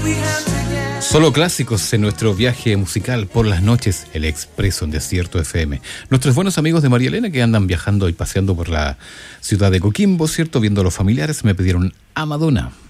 Solo clásicos en nuestro viaje musical por las noches, el Expreso en Desierto FM. Nuestros buenos amigos de María Elena que andan viajando y paseando por la ciudad de Coquimbo, ¿cierto? Viendo a los familiares, me pidieron a Madonna.